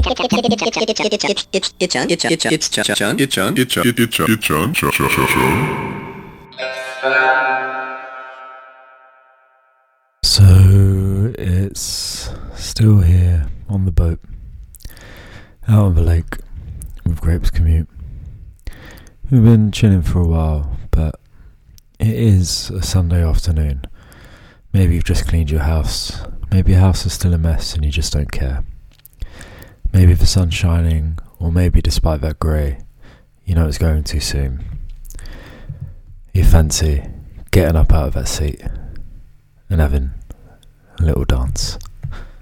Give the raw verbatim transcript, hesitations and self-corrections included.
So it's still here on the boat, out on the lake with Grapes Commute. We've been chilling for a while, but it is a Sunday afternoon. Maybe you've just cleaned your house. Maybe your house is still a mess and you just don't care. Maybe the sun's shining, or maybe despite that grey, you know it's going too soon. You fancy getting up out of that seat and having a little dance.